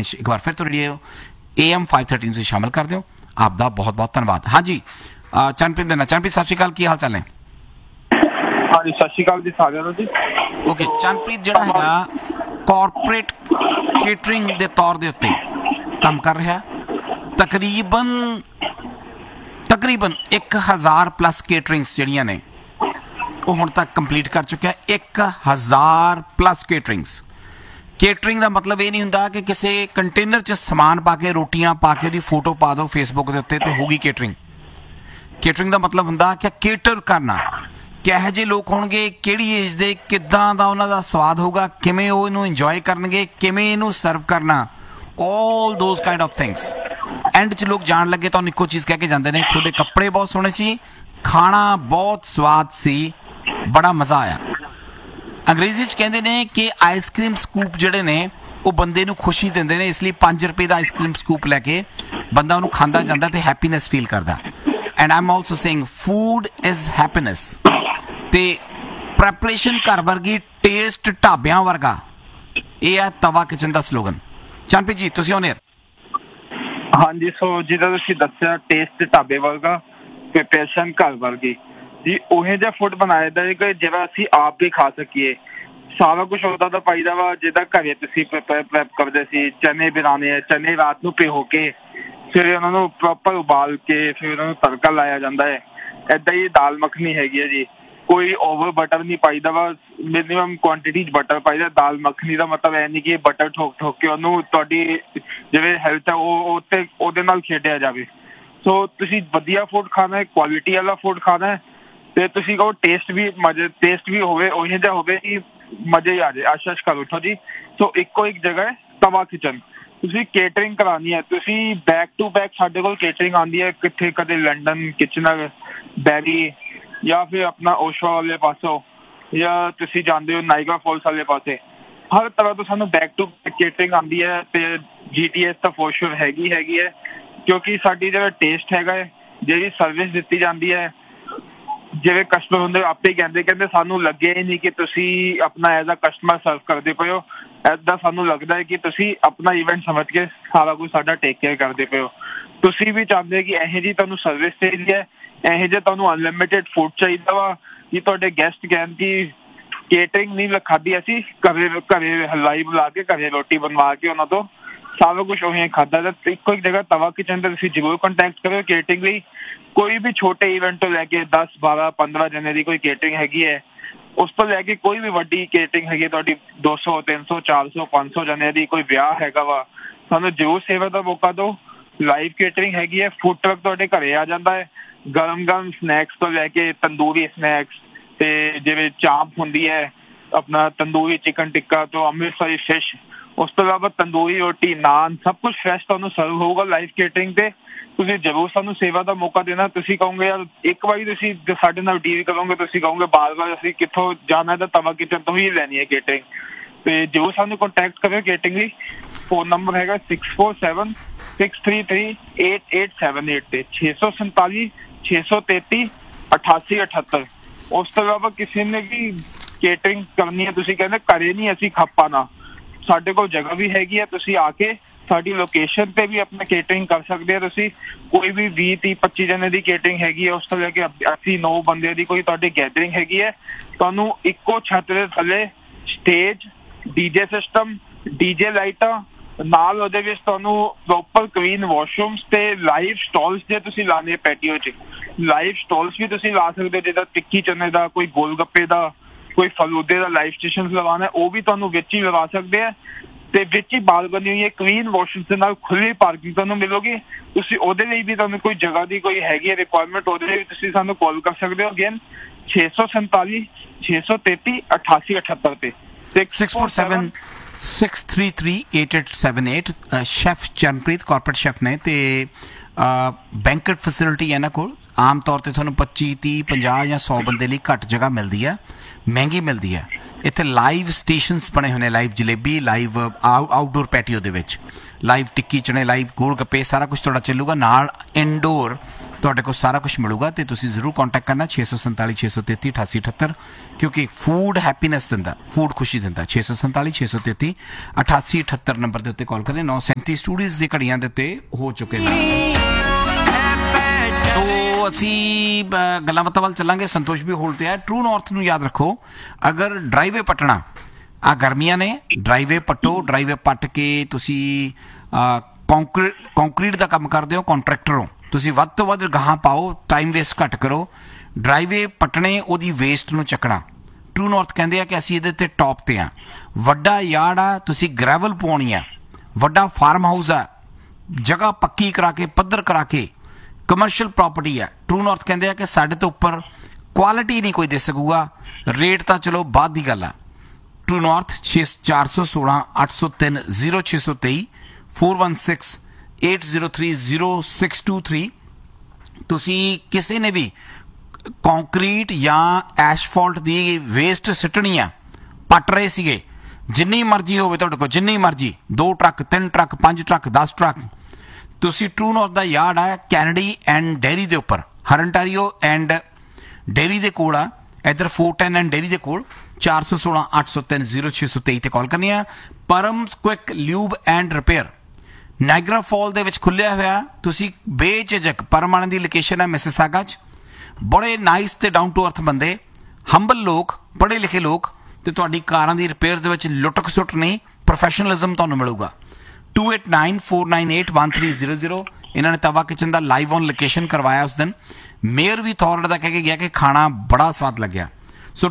'ਚ ਇੱਕ ਵਾਰ ਫਿਰ ਤੋਂ ਰੇਡੀਓ AM 530 ਤੁਸੀਂ ਸ਼ਾਮਿਲ ਕਰ ਦਿਓ। ਆਪ ਦਾ ਬਹੁਤ ਬਹੁਤ ਧੰਨਵਾਦ। ਹਾਂਜੀ ਚਰਨਪ੍ਰੀਤ ਦੇ ਨਾਲ। ਚਰਨਪ੍ਰੀਤ ਸਤਿ ਸ਼੍ਰੀ ਅਕਾਲ, ਕੀ ਹਾਲ ਚਾਲ ਨੇ? ਹਾਂਜੀ ਸਤਿ ਸ਼੍ਰੀ ਅਕਾਲ ਜੀ ਸਾਰਿਆਂ ਨੂੰ ਜੀ। ਓਕੇ ਚਰਨਪ੍ਰੀਤ ਜਿਹੜਾ ਹੈਗਾ ਕਾਰਪੋਰੇਟ ਕੇਟਰਿੰਗ ਦੇ ਤੌਰ ਦੇ ਉੱਤੇ ਕੰਮ ਕਰ ਰਿਹਾ। ਤਕਰੀਬਨ 1000 ਪਲੱਸ ਕੇਟਰਿੰਗਸ ਜਿਹੜੀਆਂ ਨੇ ਉਹ ਹੁਣ ਤੱਕ ਕੰਪਲੀਟ ਕਰ ਚੁੱਕਿਆ। 1000 ਪਲੱਸ ਕੇਟਰਿੰਗਸ। ਕੇਟਰਿੰਗ ਦਾ ਮਤਲਬ ਇਹ ਨਹੀਂ ਹੁੰਦਾ ਕਿ ਕਿਸੇ ਕੰਟੇਨਰ 'ਚ ਸਮਾਨ ਪਾ ਕੇ ਰੋਟੀਆਂ ਪਾ ਕੇ ਉਹਦੀ ਫੋਟੋ ਪਾ ਦਿਓ ਫੇਸਬੁੱਕ ਦੇ ਉੱਤੇ ਤੇ ਹੋਊਗੀ ਕੇਟਰਿੰਗ। ਕੇਟਰਿੰਗ ਦਾ ਮਤਲਬ ਹੁੰਦਾ ਕਿ ਕੇਟਰ ਕਰਨਾ, ਕਿਹੋ ਜਿਹੇ ਲੋਕ ਹੋਣਗੇ, ਕਿਹੜੀ ਏਜ ਦੇ, ਕਿੱਦਾਂ ਦਾ ਉਹਨਾਂ ਦਾ ਸਵਾਦ ਹੋਊਗਾ, ਕਿਵੇਂ ਉਹ ਇਹਨੂੰ ਇੰਜੋਏ ਕਰਨਗੇ, ਕਿਵੇਂ ਇਹਨੂੰ ਸਰਵ ਕਰਨਾ, ਆਲ those kind of things. And 'ਚ ਲੋਕ ਜਾਣ ਲੱਗੇ ਤੁਹਾਨੂੰ ਇੱਕੋ ਚੀਜ਼ ਕਹਿ ਕੇ ਜਾਂਦੇ ਨੇ, ਤੁਹਾਡੇ ਕੱਪੜੇ ਬਹੁਤ ਸੋਹਣੇ ਸੀ, ਖਾਣਾ ਬਹੁਤ ਸਵਾਦ ਸੀ, ਬੜਾ ਮਜ਼ਾ ਆਇਆ। ਅੰਗਰੇਜ਼ੀ 'ਚ ਕਹਿੰਦੇ ਨੇ ਕਿ ਆਈਸਕ੍ਰੀਮ ਸਕੂਪ ਜਿਹੜੇ ਨੇ ਉਹ ਬੰਦੇ ਨੂੰ ਖੁਸ਼ੀ ਦਿੰਦੇ ਨੇ, ਇਸ ਲਈ 5 ਰੁਪਏ ਦਾ ਆਈਸਕ੍ਰੀਮ ਸਕੂਪ ਲੈ ਕੇ ਬੰਦਾ ਉਹਨੂੰ ਖਾਂਦਾ ਜਾਂਦਾ ਤੇ ਹੈਪੀਨੈਸ ਫੀਲ ਕਰਦਾ। And I am also saying food is happiness. ਤੇ ਪ੍ਰੈਪਰੇਸ਼ਨ ਘਰ ਵਰਗੀ, ਟੇਸਟ ਢਾਬਿਆਂ ਵਰਗਾ, ਇਹ ਹੈ ਤਵਾ ਕਿਚਨ ਦਾ ਸਲੋਗਨ। ਚਰਨਪ੍ਰੀਤ ਜੀ ਤੁਸੀਂ ਆਨ ਏਅਰ। ਹਾਂਜੀ ਸੋ ਜਿੱਦਾਂ ਤੁਸੀਂ ਦੱਸਿਆ ਟੇਸਟ ਢਾਬੇ ਵਰਗਾ, ਪ੍ਰੈਪਰੇਸ਼ਨ ਘਰ ਵਰਗੀ ਜੀ, ਉਹੇ ਜਿਹਾ ਫੂਡ ਬਣਾਇਆ ਜਾਏਗਾ ਜਿਹੜਾ ਅਸੀਂ ਆਪ ਵੀ ਖਾ ਸਕੀਏ। ਸਾਰਾ ਕੁਛ ਉੱਦਾਂ ਦਾ ਪਾਈਦਾ ਵਾ ਜਿੱਦਾਂ ਘਰੇ ਤੁਸੀਂ ਪ੍ਰੈਪ ਕਰਦੇ ਸੀ। ਚਨੇ ਬਣਾਉਣੇ ਆ, ਚਨੇ ਰਾਤ ਨੂੰ ਭਿਓ ਕੇ ਫਿਰ ਉਹਨਾਂ ਨੂੰ ਪ੍ਰੋਪਰ ਉਬਾਲ ਕੇ ਫਿਰ ਉਹਨਾਂ ਨੂੰ ਤੜਕਾ ਲਾਇਆ ਜਾਂਦਾ ਹੈ। ਏਦਾਂ ਹੀ ਦਾਲ ਮੱਖਣੀ ਹੈਗੀ ਹੈ ਜੀ, ਕੋਈ ਓਵਰ ਬਟਰ ਨਹੀਂ ਪਾਈਦਾ ਵਾ, ਮਿਨੀਮਮ ਕੁਆਂਟਿਟੀ 'ਚ ਬਟਰ ਪਾਈਦਾ। ਦਾਲ ਮੱਖਣੀ ਦਾ ਮਤਲਬ ਇਹ ਨਹੀਂ ਕਿ ਬਟਰ ਠੋਕ ਕੇ ਉਹਨੂੰ ਤੁਹਾਡੀ ਜਿਵੇਂ ਹੈਲਥ ਹੈ ਉਹ ਤੇ ਉਹਦੇ ਨਾਲ ਖੇਡਿਆ ਜਾਵੇ। ਸੋ ਤੁਸੀਂ ਵਧੀਆ ਫੂਡ ਖਾਣਾ ਹੈ, ਕੁਆਲਿਟੀ ਵਾਲਾ ਫੂਡ ਖਾਣਾ ਹੈ ਤੇ ਤੁਸੀਂ ਕਹੋ ਟੇਸਟ ਵੀ ਹੋਵੇ ਉਹੀ ਜਿਹਾ ਹੋਵੇ ਕਿ ਮਜ਼ੇ ਹੀ ਆ ਜਾਏ। ਆਸ਼ਾ ਕਰ ਉੱਠੋ ਜੀ। ਸੋ ਇੱਕੋ ਇੱਕ ਜਗ੍ਹਾ ਹੈ ਤਵਾ ਕਿਚਨ। ਤੁਸੀਂ ਕੇਟਰਿੰਗ ਕਰਾਉਣੀ ਹੈ, ਤੁਸੀਂ ਬੈਕ ਟੂ ਬੈਕ ਸਾਡੇ ਕੋਲ ਕੇਟਰਿੰਗ ਆਉਂਦੀ ਹੈ ਕਿੱਥੇ, ਕਦੇ ਲੰਡਨ, ਕਿਚਨਰ, ਬੈਰੀ ਜਾਂ ਫਿਰ ਆਪਣਾ ਓਸ਼ਵਾ ਵਾਲੇ ਪਾਸੋਂ, ਜਾਂ ਤੁਸੀਂ ਜਾਂਦੇ ਹੋ ਨਾਇਗਰਾ ਫਾਲਸ ਵਾਲੇ ਪਾਸੇ। ਹਰ ਤਰ੍ਹਾਂ ਤੋਂ ਸਾਨੂੰ ਬੈਕ ਟੂ ਬੈਕ ਕੇਟਰਿੰਗ ਆਉਂਦੀ ਹੈ ਤੇ GTS ਤਾਂ ਫੋਰ ਸ਼ੋਰ ਹੈਗੀ ਹੈ ਕਿਉਂਕਿ ਸਾਡੀ ਜਿਹੜਾ ਟੇਸਟ ਹੈਗਾ ਹੈ, ਜਿਹੜੀ ਸਰਵਿਸ ਦਿੱਤੀ ਜਾਂਦੀ ਹੈ, ਜਿਵੇਂ ਕਸਟਮਰ ਹੁੰਦੇ ਆਪੇ ਕਹਿੰਦੇ ਸਾਨੂੰ ਲੱਗਿਆ ਹੀ ਨਹੀਂ ਕਿ ਤੁਸੀਂ ਆਪਣਾ ਐਜ਼ ਅ ਕਸਟਮਰ ਸਰਵ ਕਰਦੇ ਪਏ ਹੋ। ਇੱਦਾਂ ਸਾਨੂੰ ਲੱਗਦਾ ਹੈ ਕਿ ਤੁਸੀਂ ਆਪਣਾ ਇਵੈਂਟ ਸਮਝ ਕੇ ਸਾਰਾ ਕੁਝ ਸਾਡਾ ਟੇਕ ਕੇਅਰ ਕਰਦੇ ਪਏ ਹੋ। ਤੁਸੀਂ ਵੀ ਚਾਹੁੰਦੇ ਕਿ ਇਹੋ ਜਿਹੀ ਤੁਹਾਨੂੰ ਸਰਵਿਸ ਚਾਹੀਦੀ ਹੈ, ਇਹੋ ਜਿਹਾ ਤੁਹਾਨੂੰ ਅਨਲਿਮਿਟਿਡ ਫੂਡ ਚਾਹੀਦਾ ਵਾ ਕਿ ਤੁਹਾਡੇ ਗੈਸਟ ਕਹਿਣ ਕਿ ਕੇਟਰਿੰਗ ਨਹੀਂ ਖਾਧੀ, ਅਸੀਂ ਘਰੇ ਹਲਵਾਈ ਬੁਲਾ ਕੇ ਘਰੇ ਰੋਟੀ ਬਣਵਾ ਕੇ ਉਹਨਾਂ ਤੋਂ ਸਾਰਾ ਕੁਛ ਉਹੀ ਖਾਧਾ। ਤਾਂ ਇੱਕੋ ਇੱਕ ਜਗ੍ਹਾ ਤਵਾ ਕਿਚਨ ਤੇ ਤੁਸੀਂ ਜ਼ਰੂਰ ਕੰਟੈਕਟ ਕਰਿਓ ਕੇਟਰਿੰਗ ਲਈ। ਕੋਈ ਵੀ ਛੋਟੇ ਇਵੈਂਟ ਤੋਂ ਲੈ ਕੇ 10, 12, 15 ਜਣੇ ਦੀ ਕੋਈ ਕੇਟਰਿੰਗ ਹੈਗੀ ਹੈ, ਉਸ ਤੋਂ ਲੈ ਕੇ ਕੋਈ ਵੀ ਵੱਡੀ ਕੇਟਰਿੰਗ ਹੈਗੀ ਤੁਹਾਡੀ 200, 300, 400, 500 ਜਣੇ ਦੀ, ਕੋਈ ਵਿਆਹ ਹੈਗਾ ਵਾ, ਸਾਨੂੰ ਜ਼ਰੂਰ ਸੇਵਾ ਦਾ ਮੌਕਾ ਦਿਓ। ਲਾਈਵ ਕੇਟਰਿੰਗ ਹੈਗੀ ਹੈ, ਫੂਡ ਟਰੱਕ ਤੁਹਾਡੇ ਘਰੇ ਆ ਜਾਂਦਾ ਹੈ। ਗਰਮ ਸਨੈਕਸ ਤੋਂ ਲੈ ਕੇ ਤੰਦੂਰੀ ਸਨੈਕਸ ਤੇ ਜਿਵੇਂ ਚਾਂਪ ਹੁੰਦੀ ਹੈ, ਆਪਣਾ ਤੰਦੂਰੀ ਚਿਕਨ ਟਿੱਕਾ ਤੋਂ ਅੰਮ੍ਰਿਤਸਰੀ ਫਿਸ਼, ਉਸ ਤੋਂ ਇਲਾਵਾ ਤੰਦੂਰੀ ਰੋਟੀ, ਨਾਨ, ਸਭ ਕੁਛ ਫਰੈਸ਼ ਤੁਹਾਨੂੰ ਸਰਵ ਹੋਊਗਾ ਲਾਈਵ ਕੇਟਰਿੰਗ ਤੇ। ਤੁਸੀਂ ਜ਼ਰੂਰ ਸਾਨੂੰ ਸੇਵਾ ਦਾ ਮੌਕਾ ਦੇਣਾ। ਤੁਸੀਂ ਕਹੋਗੇ ਯਾਰ ਇੱਕ ਵਾਰੀ ਤੁਸੀਂ ਸਾਡੇ ਨਾਲ ਡੀਲ ਕਰੋਗੇ, ਤੁਸੀਂ ਕਹੋਗੇ ਬਾਰ ਅਸੀਂ ਕਿੱਥੋਂ ਜਾਣਾ ਤਾਂ ਤਵਾ ਕਿਚਨ ਤੋਂ ਹੀ ਲੈਣੀ ਹੈ ਕੇਟਰਿੰਗ। ਤੇ ਜ਼ਰੂਰ ਸਾਨੂੰ ਕੰਟੈਕਟ ਕਰਿਓ ਕੇਟਰਿੰਗ ਲਈ। ਫੋਨ ਨੰਬਰ ਹੈਗਾ 6476338878 ਤੇ 647 633 8878। ਉਸ ਤੋਂ ਇਲਾਵਾ ਕਿਸੇ ਨੇ ਵੀ ਕੇਟਰਿੰਗ ਕਰਨੀ ਹੈ, ਤੁਸੀਂ ਕਹਿੰਦੇ ਘਰੇ ਨਹੀਂ ਅਸੀਂ ਖਾਪਾ ਨਾ, ਸਾਡੇ ਕੋਲ ਜਗ੍ਹਾ ਵੀ ਹੈਗੀ ਹੈ, ਤੁਸੀਂ ਆ ਕੇ ਸਾਡੀ ਲੋਕੇਸ਼ਨ ਤੇ ਵੀ ਆਪਣਾ ਕੇਟਰਿੰਗ ਕਰ ਸਕਦੇ ਹੋ। ਤੁਸੀਂ ਕੋਈ ਵੀ 20, 30, 25 ਜਣੇ ਦੀ ਕੇਟਰਿੰਗ ਹੈਗੀ ਹੈ, ਉਸ ਤੋਂ ਲੈ ਕੇ 80, 9 ਬੰਦੇ ਦੀ ਕੋਈ ਤੁਹਾਡੀ ਗੈਦਰਿੰਗ ਹੈਗੀ ਹੈ, ਤੁਹਾਨੂੰ ਇੱਕੋ ਛੱਤ ਦੇ ਥੱਲੇ ਸਟੇਜ, DJ ਸਿਸਟਮ, DJ ਲਾਈਟਾਂ ਨਾਲ, ਉਹਦੇ ਵਿੱਚ ਤੁਹਾਨੂੰ ਪ੍ਰੋਪਰ ਕਲੀਨ ਵਾਸ਼ਰੂਮਸ ਤੇ ਲਾਈਵ ਸਟਾਲਸ ਜੇ ਤੁਸੀਂ ਲਾਣੇ ਪੈਟੀਓ 'ਚ, ਲਾਈਵ ਸਟਾਲਸ ਵੀ ਤੁਸੀਂ ਲਾ ਸਕਦੇ ਹੋ। ਜਿੱਦਾਂ ਟਿੱਕੀ ਚਨੇ ਦਾ, ਕੋਈ ਗੋਲ ਗੱਪੇ ਦਾ, ਕੋਈ ਫਲੂਦੇ ਦਾ ਲਾਈਵ ਸਟੇਸ਼ਨ ਲਗਾਉਣਾ, ਉਹ ਵੀ ਤੁਹਾਨੂੰ ਵਿੱਚ ਹੀ ਲਗਾ ਸਕਦੇ ਆ। ਤੇ ਵਿੱਚ ਹੀ ਬਾਲ ਬਣੀ ਹੋਈ ਹੈ, ਕਲੀਨ ਵਾਸ਼ਰੂਮ ਦੇ ਨਾਲ ਖੁੱਲੀ ਪਾਰਕਿੰਗ ਤੁਹਾਨੂੰ ਮਿਲੂਗੀ। ਤੁਸੀਂ ਉਹਦੇ ਲਈ ਵੀ ਤੁਹਾਨੂੰ ਕੋਈ ਜਗ੍ਹਾ ਦੀ ਕੋਈ ਹੈਗੀ ਹੈ ਰਿਕੁਆਇਰਮੈਂਟ, ਉਹਦੇ ਲਈ ਵੀ ਤੁਸੀਂ ਸਾਨੂੰ ਕਾਲ ਕਰ ਸਕਦੇ ਹੋ। ਅਗੇਨ 647 633 8878 ਤੇ 647 633 8878। ਸ਼ੈਫ ਚਰਨਪ੍ਰੀਤ ਕਾਰਪੋਰੇਟ ਸ਼ੈਫ ਨੇ ਤੇ ਬੈਂਕਟ ਫੈਸਿਲਿਟੀ ਇਹਨਾਂ ਕੋਲ। ਆਮ ਤੌਰ ਤੇ ਤੁਹਾਨੂੰ 25, 30, 50 ਜਾਂ 100 ਬੰਦੇ ਲਈ ਘੱਟ ਜਗ੍ਹਾ ਮਿਲਦੀ ਹੈ, ਮਹਿੰਗੀ ਮਿਲਦੀ ਹੈ। ਇੱਥੇ ਲਾਈਵ ਸਟੇਸ਼ਨਸ ਬਣੇ ਹੋਏ ਨੇ, live jalebi, live outdoor patio ਦੇ ਵਿੱਚ ਲਾਈਵ ਟਿੱਕੀ ਚਣੇ, ਲਾਈਵ ਗੋਲ ਗੱਪੇ, ਸਾਰਾ ਕੁਝ ਤੁਹਾਡਾ ਚੱਲੂਗਾ। ਨਾਲ ਇਨਡੋਰ ਤੁਹਾਡੇ ਕੋਲ ਸਾਰਾ ਕੁਝ ਮਿਲੂਗਾ। ਅਤੇ ਤੁਸੀਂ ਜ਼ਰੂਰ ਕੰਟੈਕਟ ਕਰਨਾ 647 633 8878, ਕਿਉਂਕਿ ਫੂਡ ਹੈਪੀਨੈਸ ਦਿੰਦਾ, ਫੂਡ ਖੁਸ਼ੀ ਦਿੰਦਾ। 647 633 8878 ਨੰਬਰ ਦੇ ਉੱਤੇ ਕਾਲ ਕਰਦੇ। 9:37 ਸਟੂਡੀਓਜ਼ ਦੀ ਘੜੀਆਂ ਦੇ ਉੱਤੇ ਹੋ ਚੁੱਕੇ ਨੇ। ਸੋ ਅਸੀਂ ਗੱਲਾਂ ਬਾਤਾਂ ਵੱਲ ਚੱਲਾਂਗੇ। ਸੰਤੋਸ਼ ਵੀ ਹੋਲਡ ਤੇ ਹੈ। ਟਰੂ ਨਾਰਥ ਨੂੰ ਯਾਦ ਰੱਖੋ, ਅਗਰ ਡਰਾਈਵੇ ਪੱਟਣਾ, ਆ ਗਰਮੀਆਂ ਨੇ, ਡਰਾਈਵੇ ਪੱਟੋ। ਡਰਾਈਵੇ ਪੱਟ ਕੇ ਤੁਸੀਂ ਕੰਕਰੀਟ ਦਾ ਕੰਮ ਕਰਦੇ ਹੋ, ਕੰਟਰੈਕਟਰ ਹੋ, ਤੁਸੀਂ ਵੱਧ ਤੋਂ ਵੱਧ ਗਾਹਾਂ ਪਾਓ, ਟਾਈਮ ਵੇਸਟ ਘੱਟ ਕਰੋ। ਡਰਾਈਵੇ ਪੱਟਣੇ, ਉਹਦੀ ਵੇਸਟ ਨੂੰ ਚੱਕਣਾ। ਟਰੂ ਨਾਰਥ ਕਹਿੰਦੇ ਆ ਕਿ ਅਸੀਂ ਇਹਦੇ ਤੇ ਟੌਪ ਤੇ ਆ। ਵੱਡਾ ਯਾਰਡ ਆ, ਤੁਸੀਂ ਗ੍ਰੈਵਲ ਪਾਉਣੀ ਆ। ਵੱਡਾ ਫਾਰਮ ਹਾਊਸ ਆ, ਜਗ੍ਹਾ ਪੱਕੀ ਕਰਾ ਕੇ, ਪੱਧਰ ਕਰਾ ਕੇ, ਕਮਰਸ਼ੀਅਲ ਪ੍ਰਾਪਰਟੀ ਹੈ। ਟਰੂ ਨਾਰਥ ਕਹਿੰਦੇ ਆ ਕਿ ਸਾਡੇ ਤੋਂ ਉੱਪਰ ਕੁਆਲਿਟੀ ਨਹੀਂ ਕੋਈ ਦੇ ਸਕੂਗਾ। ਰੇਟ ਤਾਂ ਚਲੋ ਬਾਅਦ ਦੀ ਗੱਲ ਆ। True north 416 803 0623 416 803 0623। ਤੁਸੀਂ ਕਿਸੇ ਨੇ ਵੀ ਕੰਕਰੀਟ ਜਾਂ ਐਸ਼ਫਾਲਟ ਦੀ ਵੇਸਟ ਸਿੱਟਣੀ ਆ, ਪੱਟ ਰਹੇ ਸੀਗੇ, ਜਿੰਨੀ ਮਰਜ਼ੀ ਹੋਵੇ ਤੁਹਾਡੇ ਕੋਲ, ਜਿੰਨੀ ਮਰਜ਼ੀ, 2 ਟਰੱਕ 3 ਟਰੱਕ 5 ਟਰੱਕ 10 ਟਰੱਕ, ਤੁਸੀਂ ਟਰੂ ਨਾਰਥ ਦਾ ਯਾਰਡ ਆ ਕੈਨੇਡੀ ਐਂਡ ਡੇਅਰੀ ਦੇ ਉੱਪਰ, ਹਰਨਟਾਰੀਓ ਐਂਡ ਡੇਅਰੀ ਦੇ ਕੋਲ ਆ, ਇੱਧਰ 410 ਐਂਡ ਡੇਅਰੀ ਦੇ ਕੋਲ। 416 803 0623 ਤੇ ਕਾਲ ਕਰਨੀ ਆ। ਪਰਮਸ quick lube and repair Niagara fall ਦੇ ਵਿੱਚ ਖੁੱਲਿਆ ਹੋਇਆ। ਤੁਸੀਂ ਬੇਝਿਜਕ, ਪਰਮ ਵਾਲਿਆਂ ਦੀ ਲੋਕੇਸ਼ਨ ਹੈ ਮਿਸਿਸਾਗਾ 'ਚ। ਬੜੇ ਨਾਈਸ ਤੇ ਡਾਊਨ ਟੂ ਅਰਥ ਬੰਦੇ, ਹੰਬਲ ਲੋਕ, ਪੜ੍ਹੇ ਲਿਖੇ ਲੋਕ, ਤੇ ਤੁਹਾਡੀ ਕਾਰਾਂ ਦੀ ਰਿਪੇਅਰਸ ਦੇ ਵਿੱਚ ਲੁੱਟ ਖਸੁੱਟ ਨਹੀਂ, ਪ੍ਰੋਫੈਸ਼ਨਲਿਜ਼ਮ ਤੁਹਾਨੂੰ ਮਿਲੂਗਾ। 289498 1300। ਇਹਨਾਂ ਨੇ ਤਵਾ kitchen the live on location ਕਰਵਾਇਆ ਉਸ ਦਿਨ। ਮੇਅਰ ਵੀ ਥੋਰਡ ਦਾ ਕਹਿ ਕੇ ਗਿਆ ਕਿ ਖਾਣਾ ਬੜਾ ਸਵਾਦ ਲੱਗਿਆ। ਸੋ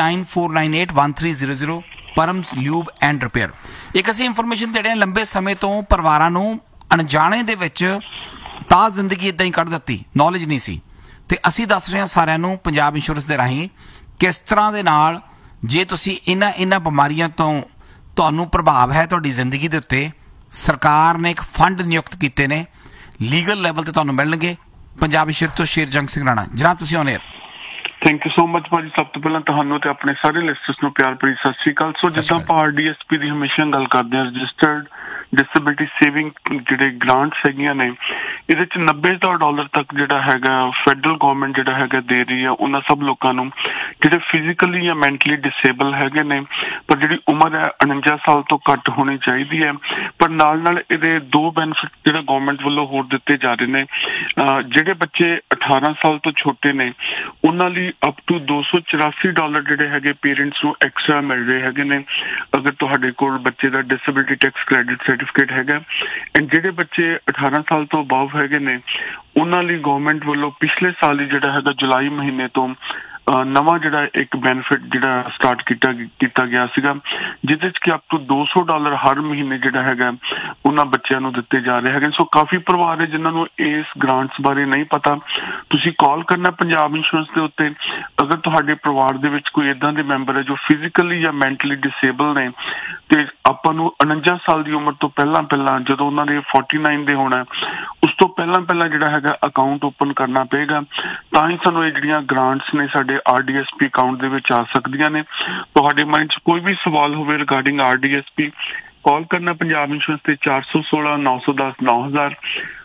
289498 1300, ਪਰਮਸ ਲਿਊਬ ਐਂਡ ਰਿਪੇਅਰ। ਇੱਕ ਅਸੀਂ ਇਨਫੋਰਮੇਸ਼ਨ ਦੇ ਰਹੇ ਹਾਂ, ਲੰਬੇ ਸਮੇਂ ਤੋਂ ਪਰਿਵਾਰਾਂ ਨੂੰ ਅਣਜਾਣੇ ਦੇ ਵਿੱਚ ਤਾਂ ਜ਼ਿੰਦਗੀ ਇੱਦਾਂ ਹੀ ਕੱਢ ਦਿੱਤੀ, ਨੌਲੇਜ ਨਹੀਂ ਸੀ। ਤੇ ਅਸੀਂ ਦੱਸ ਰਹੇ ਹਾਂ ਸਾਰਿਆਂ ਨੂੰ ਪੰਜਾਬ ਇੰਸ਼ੋਰੈਂਸ ਦੇ ਰਾਹੀਂ ਕਿਸ ਤਰ੍ਹਾਂ ਦੇ ਨਾਲ, ਜੇ ਤੁਸੀਂ ਇਹਨਾਂ ਬਿਮਾਰੀਆਂ ਤੋਂ ਤੁਹਾਨੂੰ ਪ੍ਰਭਾਵ ਹੈ ਤੁਹਾਡੀ ਜ਼ਿੰਦਗੀ ਦੇ ਉੱਤੇ, ਸਰਕਾਰ ਨੇ ਇੱਕ ਫੰਡ ਨਿਯੁਕਤ ਕੀਤੇ ਨੇ, ਲੀਗਲ ਲੈਵਲ ਤੇ ਤੁਹਾਨੂੰ ਮਿਲਣਗੇ। ਪੰਜਾਬ ਇੰਸ਼ੋਰੈਂਸ ਤੋਂ ਸ਼ੇਰਜੰਗ ਸਿੰਘ ਰਾਣਾ, ਜਨਾਬ ਤੁਸੀਂ on air. Thank you so much ਭਾਜੀ। ਸਭ ਤੋਂ ਪਹਿਲਾਂ ਤੁਹਾਨੂੰ ਤੇ ਆਪਣੇ ਸਾਰੇ ਲਿਸਟਰਸ ਨੂੰ ਪਿਆਰ ਭਰੀ ਸਤਿ ਸ਼੍ਰੀ ਅਕਾਲ। ਸੋ ਜਿੱਦਾਂ ਆਪਾਂ RDSP ਦੀ ਹਮੇਸ਼ਾ ਗੱਲ ਕਰਦੇ ਹਾਂ, ਰਜਿਸਟਰਡ ਡਿਸੇਬਿਲਿਟੀ ਸੇਵਿੰਗ ਜਿਹੜੇ ਗ੍ਰਾਂਟਸ ਹੈਗੀਆਂ ਨੇ, ਇਹਦੇ ਚ $90,000 ਤੱਕ ਜਿਹੜਾ ਹੈਗਾ ਫੈਡਰਲ ਗਵਰਨਮੈਂਟ ਜਿਹੜਾ ਹੈਗਾ ਦੇ ਰਹੀ ਹੈ ਉਹਨਾਂ ਸਭ ਲੋਕਾਂ ਨੂੰ ਜਿਹੜੇ ਫਿਜ਼ੀਕਲੀ ਜਾਂ ਮੈਂਟਲੀ ਡਿਸੇਬਲ ਹੈਗੇ ਨੇ, ਪਰ ਜਿਹੜੀ ਉਮਰ ਹੈ 49 ਸਾਲ ਤੋਂ ਘੱਟ ਹੋਣੀ ਚਾਹੀਦੀ ਹੈ। ਪਰ ਨਾਲ ਇਹਦੇ 2 ਬੈਨੀਫਿਟ ਜਿਹੜੇ ਗਵਰਨਮੈਂਟ ਵੱਲੋਂ ਹੋਰ ਦਿੱਤੇ ਜਾ ਰਹੇ ਨੇ। ਜਿਹੜੇ ਬੱਚੇ 18 ਸਾਲ ਤੋਂ ਛੋਟੇ ਨੇ ਉਹਨਾਂ ਲਈ ਅਪ ਟੂ $284 ਜਿਹੜੇ ਹੈਗੇ ਪੇਰੈਂਟਸ ਨੂੰ ਐਕਸਟਰਾ ਮਿਲ ਰਹੇ ਹੈਗੇ ਨੇ, ਅਗਰ ਤੁਹਾਡੇ ਕੋਲ ਬੱਚੇ ਦਾ ਡਿਸੇਬਿਲਿਟੀ ਟੈਕਸ ਕ੍ਰੈਡਿਟ ਸਰਟੀਫਿਕੇਟ ਹੈਗਾ। ਐਂਡ ਜਿਹੜੇ ਬੱਚੇ 18 ਸਾਲ ਤੋਂ ਅਬਵ ਹੈਗੇ ਨੇ ਉਹਨਾਂ ਲਈ ਗਵਰਨਮੈਂਟ ਵੱਲੋਂ ਪਿਛਲੇ ਸਾਲ ਹੀ ਜਿਹੜਾ ਹੈਗਾ ਜੁਲਾਈ ਮਹੀਨੇ ਤੋਂ ਨਵਾਂ ਜਿਹੜਾ ਇੱਕ ਬੈਨੀਫਿਟ ਜਿਹੜਾ ਸਟਾਰਟ ਕੀਤਾ ਗਿਆ ਸੀਗਾ, ਜਿਹਦੇ ਚ ਕਿ ਅਪ ਟੂ $200 ਹਰ ਮਹੀਨੇ ਜਿਹੜਾ ਹੈਗਾ ਉਹਨਾਂ ਬੱਚਿਆਂ ਨੂੰ ਦਿੱਤੇ ਜਾ ਰਹੇ ਹੈਗੇ। ਸੋ ਕਾਫੀ ਪਰਿਵਾਰ ਹੈ ਜਿਨ੍ਹਾਂ ਨੂੰ ਇਸ ਗ੍ਰਾਂਟਸ ਬਾਰੇ ਨਹੀਂ ਪਤਾ। ਤੁਸੀਂ ਕਾਲ ਕਰਨਾ ਪੰਜਾਬ ਇੰਸ਼ੋਰੈਂਸ ਦੇ ਉੱਤੇ। ਅਗਰ ਤੁਹਾਡੇ ਪਰਿਵਾਰ ਦੇ ਵਿੱਚ ਕੋਈ ਏਦਾਂ ਦੇ ਮੈਂਬਰ ਹੈ ਜੋ ਫਿਜ਼ੀਕਲੀ ਜਾਂ ਮੈਂਟਲੀ ਡਿਸੇਬਲ ਨੇ, ਤੇ ਆਪਾਂ ਨੂੰ 49 ਸਾਲ ਦੀ ਉਮਰ ਤੋਂ ਪਹਿਲਾਂ ਜਦੋਂ ਉਹਨਾਂ ਦੇ 49 ਦੇ ਹੋਣਾ, ਉਸ ਤੋਂ ਪਹਿਲਾਂ ਜਿਹੜਾ ਹੈਗਾ ਅਕਾਊਂਟ ਓਪਨ ਕਰਨਾ ਪਏਗਾ, ਤਾਂ ਹੀ ਸਾਨੂੰ ਇਹ ਜਿਹੜੀਆਂ ਗ੍ਰਾਂਟਸ ਨੇ ਸਾਡੇ RDSP ਅਕਾਊਂਟ ਦੇ ਵਿੱਚ ਆ ਸਕਦੀਆਂ ਨੇ। ਤੁਹਾਡੇ ਮਾਈਂਡ 'ਚ ਕੋਈ ਵੀ ਸਵਾਲ ਹੋਵੇ ਰਿਗਾਰਡਿੰਗ RDSP, ਕਾਲ ਕਰਨਾ ਪੰਜਾਬ ਇੰਸ਼ੋਰੈਂਸ ਤੇ 416 910 9000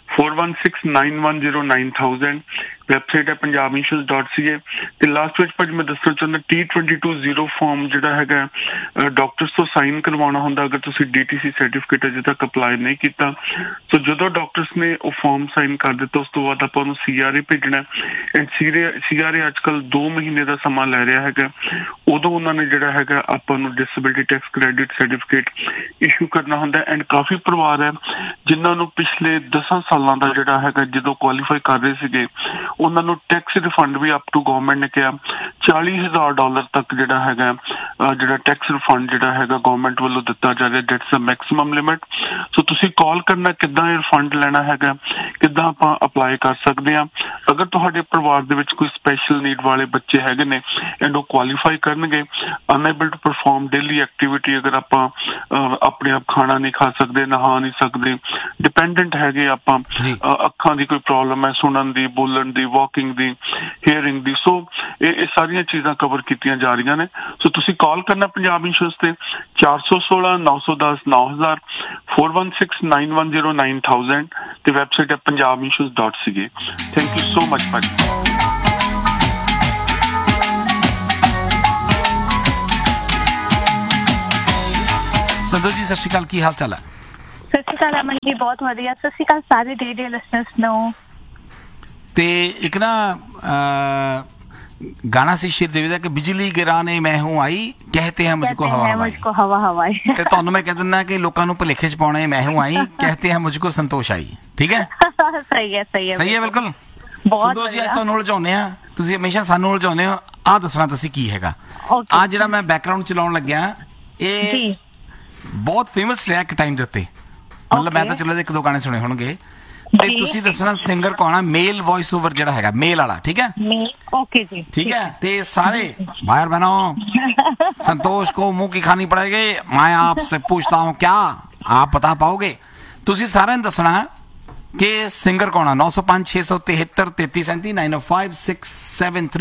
416 910 9000। ਵੈਬਸਾਈਟ ਹੈ punjabinsurance.ca। ਤੇ ਲਾਸਟ ਵਿੱਚ ਭਾਜੀ ਮੈਂ ਦੱਸਣਾ ਚਾਹੁੰਦਾ T22 ਫਾਰਮ ਜਿਹੜਾ ਹੈਗਾ ਡਾਕਟਰਸ ਤੋਂ ਸਾਈਨ ਕਰਵਾਉਣਾ ਹੁੰਦਾ ਅਗਰ ਤੁਸੀਂ DTC ਸਰਟੀਫਿਕੇਟ ਅਜੇ ਤੱਕ ਅਪਲਾਈ ਨਹੀਂ ਕੀਤਾ। ਸੋ ਜਦੋਂ ਡਾਕਟਰਸ ਨੇ ਉਹ ਫਾਰਮ ਸਾਈਨ ਕਰ ਦਿੱਤਾ ਉਸ ਤੋਂ ਬਾਅਦ ਆਪਾਂ ਉਹਨੂੰ CRA ਭੇਜਣਾ। ਐਂਡ CRA ਅੱਜ ਕੱਲ੍ਹ 2 ਮਹੀਨੇ ਦਾ ਸਮਾਂ ਲੈ ਰਿਹਾ ਹੈਗਾ। ਉਦੋਂ ਉਹਨਾਂ ਨੇ ਜਿਹੜਾ ਹੈਗਾ ਆਪਾਂ ਨੂੰ disability tax credit certificate issue ਕਰਨਾ ਹੁੰਦਾ। ਐਂਡ ਕਾਫੀ ਪਰਿਵਾਰ ਹੈ ਜਿਨ੍ਹਾਂ ਨੂੰ ਪਿਛਲੇ 10 ਸਾਲਾਂ ਦਾ ਜਿਹੜਾ ਹੈਗਾ ਜਦੋਂ ਕੁਆਲੀਫਾਈ ਕਰ ਰਹੇ ਸੀਗੇ ਉਹਨਾਂ ਨੂੰ tax refund we up to government ਨੇ ਕਿਹਾ $40,000 ਤੱਕ ਜਿਹੜਾ ਹੈਗਾ ਜਿਹੜਾ ਟੈਕਸ ਰਿਫੰਡ ਜਿਹੜਾ ਹੈਗਾ ਗਵਰਨਮੈਂਟ ਵੱਲੋਂ ਦਿੱਤਾ ਜਾ ਰਿਹਾ। That's a maximum limit. ਸੋ ਤੁਸੀਂ ਕਾਲ ਕਰਨਾ ਕਿੱਦਾਂ ਇਹ ਰਿਫੰਡ ਲੈਣਾ ਹੈਗਾ, ਕਿੱਦਾਂ ਆਪਾਂ ਅਪਲਾਈ ਕਰ ਸਕਦੇ ਹਾਂ। ਅਗਰ ਤੁਹਾਡੇ ਪਰਿਵਾਰ ਦੇ ਵਿੱਚ ਕੋਈ ਸਪੈਸ਼ਲ ਨੀਡ ਵਾਲੇ ਬੱਚੇ ਹੈਗੇ ਨੇ ਐਂਡ ਉਹ ਕੁਆਲੀਫਾਈ ਕਰਨਗੇ, ਅਨਏਬਲ ਟੂ ਪਰਫਾਰਮ ਡੇਲੀ ਐਕਟੀਵਿਟੀ, ਅਗਰ ਆਪਾਂ ਆਪਣੇ ਆਪ ਖਾਣਾ ਨਹੀਂ ਖਾ ਸਕਦੇ, ਨਹਾ ਨਹੀਂ ਸਕਦੇ, ਡਿਪੈਂਡੈਂਟ ਹੈਗੇ ਆਪਾਂ, ਅੱਖਾਂ ਦੀ ਕੋਈ ਪ੍ਰੋਬਲਮ ਹੈ, ਸੁਣਨ ਦੀ, ਬੋਲਣ ਦੀ, ਵਾਕਿੰਗ ਦੀ, ਹੀਅਰਿੰਗ ਦੀ, ਸੋ ਇਹ ਸਾਰੀਆਂ ਚੀਜ਼ਾਂ ਕਵਰ ਕੀਤੀਆਂ ਜਾ ਰਹੀਆਂ ਨੇ। ਸੋ ਤੁਸੀਂ ਕਾਲ ਕਰਨਾ ਪੰਜਾਬ ਇੰਸ਼ੋਰੈਂਸ ਤੇ 416 910 9000 416910 9000 ਤੇ ਵੈਬਸਾਈਟ ਹੈ punjabinsurance.ca। Thank you so much ਭਾਜੀ। ਸੰਤੋਸ਼ ਜੀ, ਸਤਿ ਸ਼੍ਰੀ ਅਕਾਲ, ਕੀ ਹਾਲ ਚਾਲ ਹੈ? ਸਤਿ ਸ਼੍ਰੀ ਅਕਾਲ ਅਮਨ ਜੀ, ਬਹੁਤ ਵਧੀਆ। ਸਤਿ ਸ਼੍ਰੀ ਅਕਾਲ ਸਾਰੇ ਰੇਡੀਓ ਲਿਸਨਰਸ ਨੂੰ। ਤੇ ਇੱਕ ਨਾ गाना ਸੀ ਸ਼ੇਰ ਦੇਵੀ ਦਾ ਕਿ ਬਿਜਲੀ ਗਿਰਾਨੇ ਮੈਂ ਹੂੰ ਆਈ ਕਹਤੇ हैं मुझको हवा हवाई। ਤੇ ਤੁਹਾਨੂੰ ਮੈਂ ਕਹਿ ਦਿੰਦਾ ਕਿ ਲੋਕਾਂ ਨੂੰ ਭੁਲੇਖੇ ਚ ਪਾਉਣੇ ਮੈਂ ਹੂੰ ਆਈ ਕਹਤੇ हैं मुझको संतोष आई। ਠੀਕ ਹੈ, ਸਹੀ ਹੈ ਬਿਲਕੁਲ। ਬਹੁਤ ਸੰਤੋਸ਼ ਜੀ, ਅੱਜ ਤੁਹਾਨੂੰ ਉਲਝਾਉਂਦੇ ਆ, ਤੁਸੀਂ ਹਮੇਸ਼ਾ ਸਾਨੂੰ ਉਲਝਾਉਂਦੇ ਹੋ। ਆਹ ਦੱਸਣਾ ਤੁਸੀਂ ਕੀ ਹੈਗਾ। ਆ ਜਿਹੜਾ ਮੈਂ ਬੈਕਗ੍ਰਾਉਂਡ ਚਲਾਉਣ ਲੱਗਿਆ ਇਹ ਬਹੁਤ ਫੇਮਸ ਰਿਹਾ ਇੱਕ ਟਾਈਮ ਦੇ ਉੱਤੇ, ਮਤਲਬ ਮੈਂ ਤਾਂ ਚਲੋ ਇੱਕ ਦੋ ਗਾਣੇ ਸੁਣੇ ਹੋਣਗੇ। ਤੇ ਤੁਸੀਂ ਦੱਸਣਾ ਸਿੰਗਰ ਕੌਣ ਆ, ਮੇਲ ਵੌਇਸ ਓਵਰ ਜਿਹੜਾ ਹੈਗਾ, ਮੇਲ ਵਾਲਾ। ਠੀਕ ਹੈ, ओके जी, ठीक है। ते सारे भाई बहनों, संतोष को मुंह की खानी पड़ेगी। मैं आपसे पूछता हूँ, क्या आप बता पाओगे? तुसी सारे ने दसना कि सिंगर कौन है। 905 673 33 37 905 673